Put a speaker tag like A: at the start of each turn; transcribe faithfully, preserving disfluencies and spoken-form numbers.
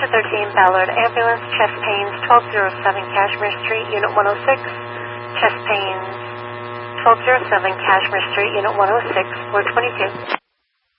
A: thirteen Ballard Ambulance, chest pains, twelve oh seven Cashmere Street, Unit one oh six. Chest pains, twelve oh seven Cashmere Street, Unit one oh six, floor twenty-two.